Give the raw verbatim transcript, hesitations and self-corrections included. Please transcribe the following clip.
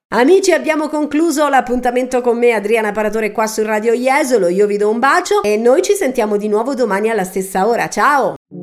Amici, abbiamo concluso l'appuntamento con me, Adriana Paratore, qua su Radio Jesolo. Io vi do un bacio e noi ci sentiamo di nuovo domani alla stessa ora. Ciao!